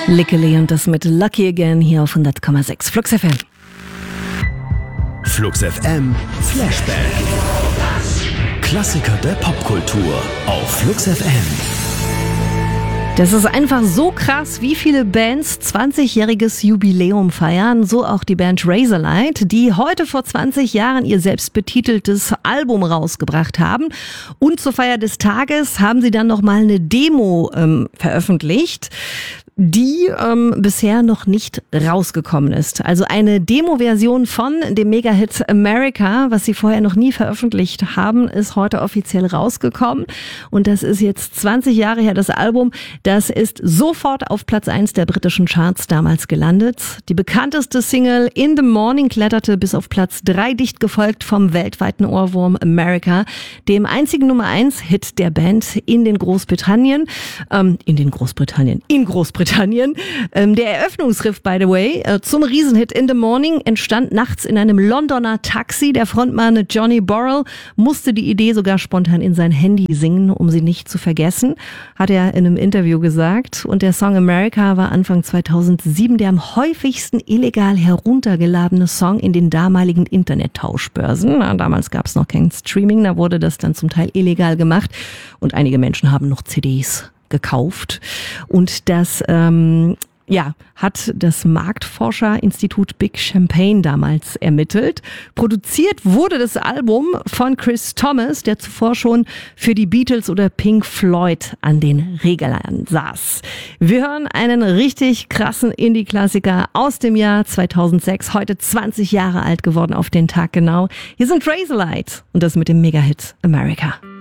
Lickely und das mit Lucky Again hier auf 100,6 Flux FM. Flux FM Flashback. Klassiker der Popkultur auf Flux FM. Das ist einfach so krass, wie viele Bands 20-jähriges Jubiläum feiern. So auch die Band Razorlight, die heute vor 20 Jahren ihr selbstbetiteltes Album rausgebracht haben. Und zur Feier des Tages haben sie dann nochmal eine Demo veröffentlicht, die bisher noch nicht rausgekommen ist. Also eine Demo-Version von dem Mega-Hit America, was sie vorher noch nie veröffentlicht haben, ist heute offiziell rausgekommen. Und das ist jetzt 20 Jahre her, das Album. Das ist sofort auf Platz 1 der britischen Charts damals gelandet. Die bekannteste Single In the Morning kletterte bis auf Platz 3, dicht gefolgt vom weltweiten Ohrwurm America, dem einzigen Nummer 1 Hit der Band in Großbritannien. Der Eröffnungsriff, by the way, zum Riesenhit In the Morning entstand nachts in einem Londoner Taxi. Der Frontmann Johnny Borrell musste die Idee sogar spontan in sein Handy singen, um sie nicht zu vergessen, hat er in einem Interview gesagt. Und der Song America war Anfang 2007 der am häufigsten illegal heruntergeladene Song in den damaligen Internettauschbörsen. Damals gab es noch kein Streaming, da wurde das dann zum Teil illegal gemacht und einige Menschen haben noch CDs gekauft. Und das hat das Marktforscherinstitut Big Champagne damals ermittelt. Produziert wurde das Album von Chris Thomas, der zuvor schon für die Beatles oder Pink Floyd an den Reglern saß. Wir hören einen richtig krassen Indie-Klassiker aus dem Jahr 2006, heute 20 Jahre alt geworden auf den Tag genau. Hier sind Razorlight und das mit dem Mega-Hit America.